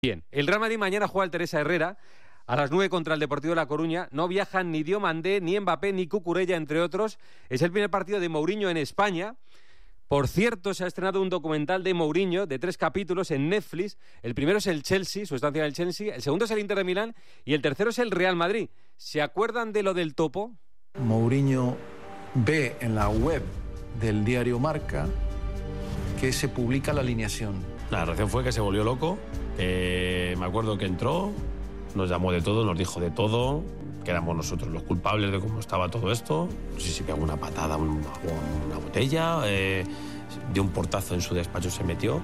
Bien, el Real Madrid mañana juega al Teresa Herrera a las 9 contra el Deportivo de La Coruña. No viajan ni Diomandé, ni Mbappé, ni Cucurella, entre otros. Es el primer partido de Mourinho en España. Por cierto, se ha estrenado un documental de Mourinho de 3 capítulos en Netflix. El primero es el Chelsea, su estancia en el Chelsea. El segundo es el Inter de Milán y el tercero es el Real Madrid. ¿Se acuerdan de lo del topo? Mourinho ve en la web del diario Marca que se publica la alineación. La reacción fue que se volvió loco. Me acuerdo que entró, nos llamó de todo, nos dijo de todo, que éramos nosotros los culpables de cómo estaba todo esto. No sé si pegó una patada a una botella, dio un portazo en su despacho, se metió.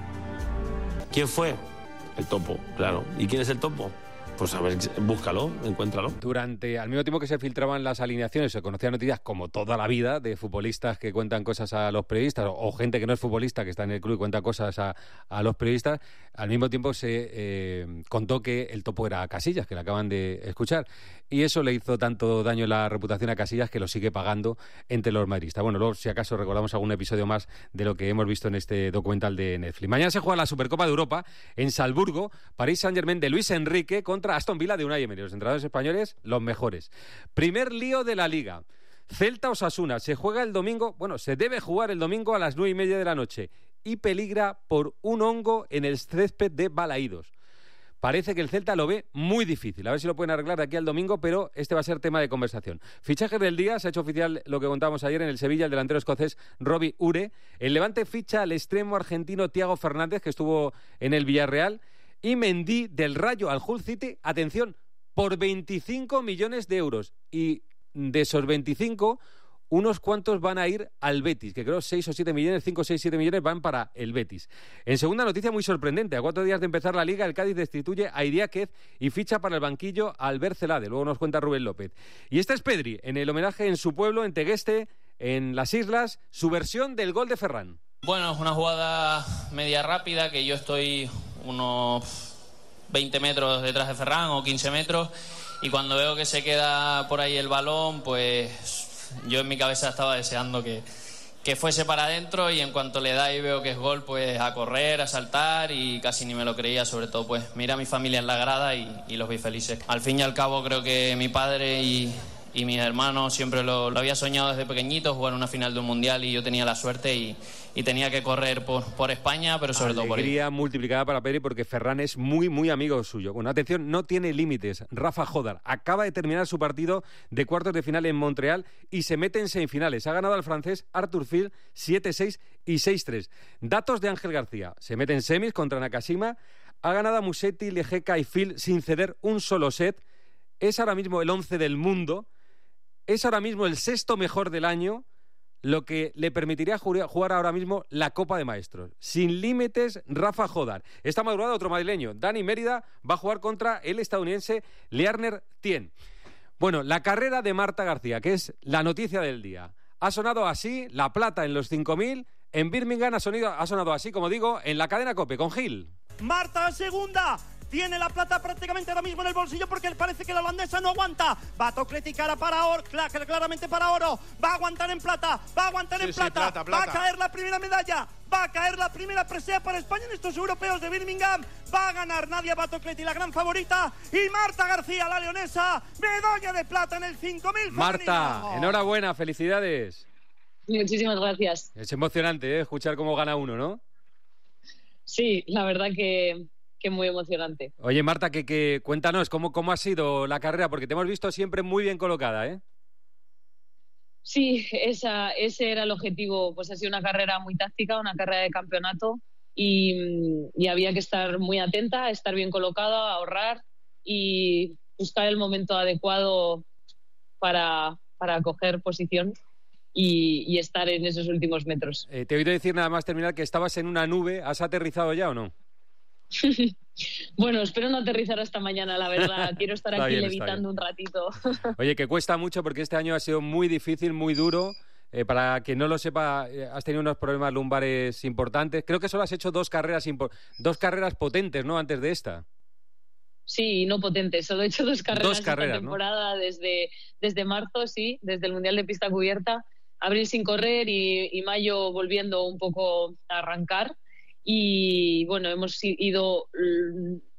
¿Quién fue? El topo, claro. ¿Y quién es el topo? Pues a ver, búscalo, encuéntralo. Al mismo tiempo que se filtraban las alineaciones, se conocían noticias como toda la vida de futbolistas que cuentan cosas a los periodistas o gente que no es futbolista que está en el club y cuenta cosas a los periodistas. Al mismo tiempo se contó que el topo era Casillas, que le acaban de escuchar, y eso le hizo tanto daño en la reputación a Casillas que lo sigue pagando entre los madridistas. Bueno, luego si acaso recordamos algún episodio más de lo que hemos visto en este documental de Netflix. Mañana se juega la Supercopa de Europa en Salzburgo, París Saint-Germain de Luis Enrique contra Aston Villa de Unai Emery. Los entrenadores españoles, los mejores. Primer lío de la Liga. Celta-Osasuna. Se juega el domingo, se debe jugar el domingo a las 9:30 de la noche y peligra por un hongo en el césped de Balaídos. Parece que el Celta lo ve muy difícil. A ver si lo pueden arreglar de aquí al domingo, pero este va a ser tema de conversación. Fichajes del día. Se ha hecho oficial lo que contábamos ayer en el Sevilla, el delantero escocés Robbie Ure. El Levante ficha al extremo argentino Thiago Fernández, que estuvo en el Villarreal. Y Mendy del Rayo al Hull City, atención, por 25 millones de euros. Y de esos 25, unos cuantos van a ir al Betis, que creo 6 o 7 millones, 5, 6, 7 millones van para el Betis. En segunda noticia muy sorprendente, a 4 días de empezar la Liga, el Cádiz destituye a Idiáquez y ficha para el banquillo a Albert Celade. Luego nos cuenta Rubén López. Y este es Pedri, en el homenaje en su pueblo, en Tegueste, en las Islas, su versión del gol de Ferran. Bueno, es una jugada media rápida que yo estoy unos 20 metros detrás de Ferran o 15 metros y cuando veo que se queda por ahí el balón, pues yo en mi cabeza estaba deseando que fuese para adentro y en cuanto le da y veo que es gol, pues a correr, a saltar y casi ni me lo creía, sobre todo pues mira a mi familia en la grada y los vi felices. Al fin y al cabo creo que mi padre y mis hermanos siempre lo había soñado desde pequeñito, jugar una final de un mundial y yo tenía la suerte y tenía que correr por España, pero sobre todo por ahí. Alegría multiplicada para Pedri porque Ferran es muy, muy amigo suyo. Bueno, atención, no tiene límites. Rafa Jodar acaba de terminar su partido de cuartos de final en Montreal y se mete en semifinales. Ha ganado al francés Arthur Fil 7-6 y 6-3. Datos de Ángel García. Se mete en semis contra Nakashima. Ha ganado a Musetti, Lejeca y Fil sin ceder un solo set. Es ahora mismo el 11 del mundo. Es ahora mismo el 6º mejor del año, lo que le permitiría jugar ahora mismo la Copa de Maestros. Sin límites, Rafa Jodar. Esta madrugada otro madrileño, Dani Mérida, va a jugar contra el estadounidense Learner Tien. Bueno, la carrera de Marta García, que es la noticia del día. Ha sonado así, la plata en los 5.000, en Birmingham ha sonado así, como digo, en la cadena COPE, con Gil. Marta segunda. Tiene la plata prácticamente ahora mismo en el bolsillo porque parece que la holandesa no aguanta. Va a Tocleti cara para oro, claramente para oro. Va a aguantar en plata, plata. Va a caer la primera medalla, va a caer la primera presea para España en estos europeos de Birmingham. Va a ganar Nadia Batocleti, la gran favorita. Y Marta García, la leonesa, medalla de plata en el 5.000. Marta, enhorabuena, felicidades. Muchísimas gracias. Es emocionante, escuchar cómo gana uno, ¿no? Sí, la verdad que muy emocionante. Oye, Marta, que cuéntanos cómo ha sido la carrera, porque te hemos visto siempre muy bien colocada, ¿eh? Sí, ese era el objetivo. Pues ha sido una carrera muy táctica, una carrera de campeonato y había que estar muy atenta, estar bien colocada, ahorrar y buscar el momento adecuado para coger posición y estar en esos últimos metros. Te he oído decir nada más terminar que estabas en una nube. ¿Has aterrizado ya o no? Bueno, espero no aterrizar hasta mañana, la verdad. Quiero estar aquí levitando un ratito. Oye, que cuesta mucho porque este año ha sido muy difícil, muy duro. Para quien no lo sepa, has tenido unos problemas lumbares importantes. Creo que solo has hecho dos carreras potentes, ¿no? Antes de esta. Sí, no potentes. Solo he hecho dos carreras esta temporada, ¿no? desde marzo, sí, desde el Mundial de Pista Cubierta. Abril sin correr y mayo volviendo un poco a arrancar. Y bueno, hemos ido